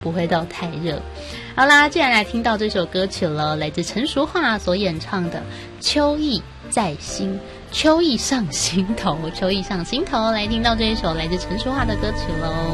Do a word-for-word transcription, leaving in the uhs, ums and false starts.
不会到太热。好啦，既然来听到这首歌曲了，来自陈淑桦所演唱的《秋意在心》，秋意上心头，秋意上心头，来听到这一首来自陈淑桦的歌曲喽。